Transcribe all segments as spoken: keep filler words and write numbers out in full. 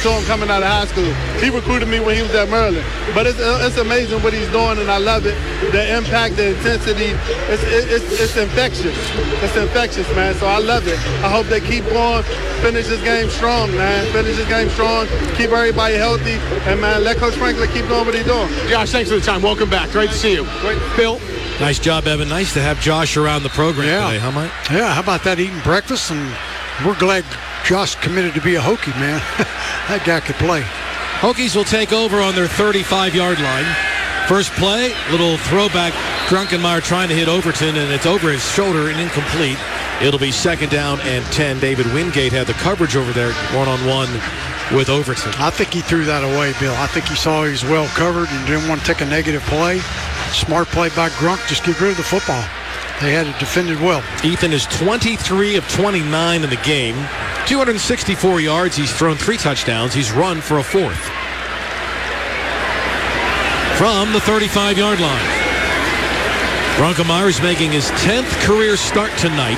to him coming out of high school. He recruited me when he was at Maryland. But it's, it's amazing what he's doing, and I love it. The impact, the intensity, it's, it's, it's infectious. It's infectious, man. So I love it. I hope they keep going. Finish this game strong, man. Finish this game strong. Keep everybody healthy. And, man, let Coach Franklin keep doing what he's doing. Josh, thanks for the time. Welcome back. Great to see you. Great. Bill. Nice job, Evan. Nice to have Josh around the program yeah. today, huh, Mike? Yeah, how about that, eating breakfast? And we're glad Josh committed to be a Hokie, man. That guy could play. Hokies will take over on their thirty-five-yard line. First play, little throwback. Drunkenmeyer trying to hit Overton, and it's over his shoulder and incomplete. It'll be second down and ten. David Wingate had the coverage over there, one-on-one with Overton. I think he threw that away, Bill. I think he saw he was well covered and didn't want to take a negative play. Smart play by Grunk. Just get rid of the football. They had it defended well. Ethan is twenty-three of twenty-nine in the game. two hundred sixty-four yards. He's thrown three touchdowns. He's run for a fourth. From the thirty-five-yard line. Drunkenmeyer is making his tenth career start tonight.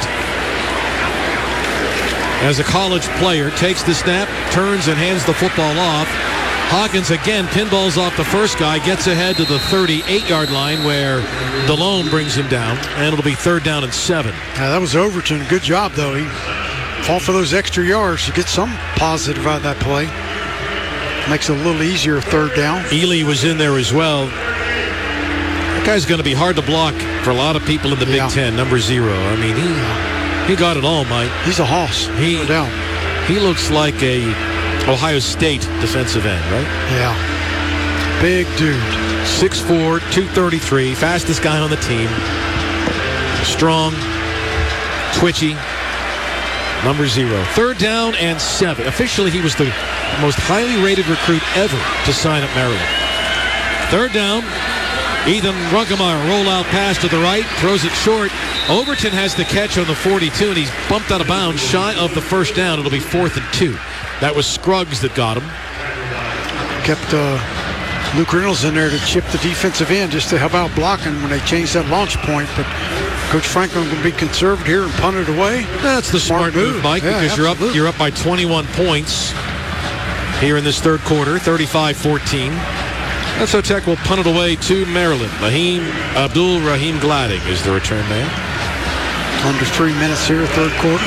As a college player, takes the snap, turns and hands the football off. Hawkins again pinballs off the first guy, gets ahead to the thirty-eight-yard line where DeLone brings him down, and it'll be third down and seven. Yeah, that was Overton. Good job, though. He fought for those extra yards to get some positive out of that play. Makes it a little easier third down. Ely was in there as well. That guy's going to be hard to block for a lot of people in the yeah. Big Ten, number zero. I mean, he he got it all, Mike. He's a hoss, he, no doubt. He looks like a Ohio State defensive end, right? Yeah. Big dude. six four, two thirty-three, fastest guy on the team. Strong, twitchy, number zero. Third down and seven. Officially, he was the most highly rated recruit ever to sign at Maryland. Third down. Ethan Drunkenmeyer, rollout pass to the right, throws it short. Overton has the catch on the forty-two, and he's bumped out of bounds shy of the first down. It'll be fourth and two. That was Scruggs that got him. Kept uh, Luke Reynolds in there to chip the defensive end just to help out blocking when they changed that launch point. But Coach Franklin will be conservative here and punt it away. That's the smart, smart move, Mike, yeah, because absolutely. you're up you're up by twenty-one points here in this third quarter, thirty-five fourteen. So Tech will punt it away to Maryland. Lahim Abdul Rahim Gladding is the return man. Under three minutes here, third quarter.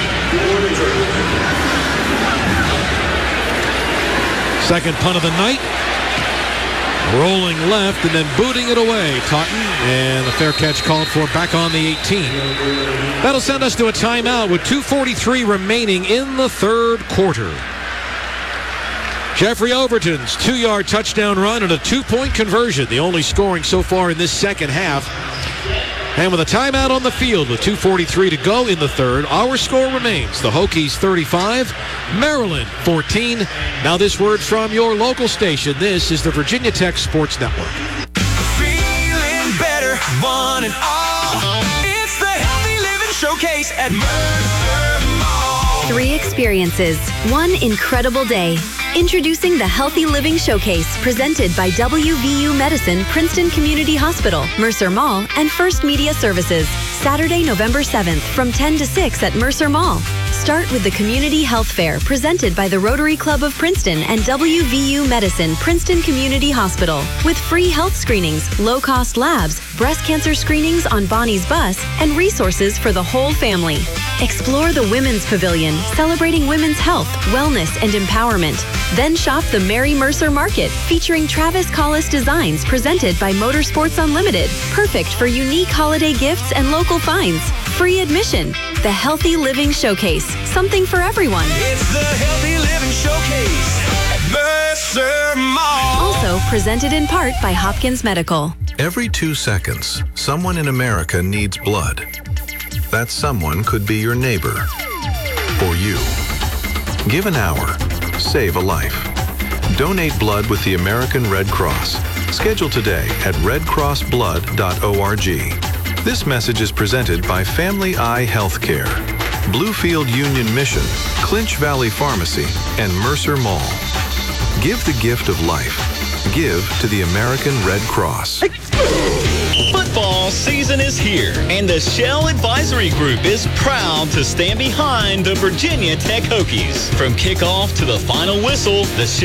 Second punt of the night. Rolling left and then booting it away. Taunton, and the fair catch called for back on the eighteen. That'll send us to a timeout with two forty-three remaining in the third quarter. Jeffrey Overton's two-yard touchdown run and a two-point conversion, the only scoring so far in this second half. And with a timeout on the field with two forty-three to go in the third, our score remains the Hokies thirty-five, Maryland fourteen. Now this word from your local station. This is the Virginia Tech Sports Network. Feeling better, one and all. It's the Healthy Living Showcase at Mercer Mall. Three experiences, one incredible day. Introducing the Healthy Living Showcase, presented by W V U Medicine, Princeton Community Hospital, Mercer Mall, and First Media Services. Saturday, November seventh, from ten to six at Mercer Mall. Start with the Community Health Fair, presented by the Rotary Club of Princeton and W V U Medicine, Princeton Community Hospital, with free health screenings, low-cost labs, breast cancer screenings on Bonnie's bus, and resources for the whole family. Explore the Women's Pavilion, celebrating women's health, wellness, and empowerment. Then shop the Mary Mercer Market, featuring Travis Collis designs presented by Motorsports Unlimited. Perfect for unique holiday gifts and local finds. Free admission. The Healthy Living Showcase. Something for everyone. It's the Healthy Living Showcase at Mercer Mall. Also presented in part by Hopkins Medical. Every two seconds, someone in America needs blood. That someone could be your neighbor or you. Give an hour. Save a life. Donate blood with the American Red Cross. Schedule today at red cross blood dot org. This message is presented by Family Eye Healthcare, Bluefield Union Mission, Clinch Valley Pharmacy, and Mercer Mall. Give the gift of life. Give to the American Red Cross. Football season is here, and the Shell Advisory Group is proud to stand behind the Virginia Tech Hokies. From kickoff to the final whistle, the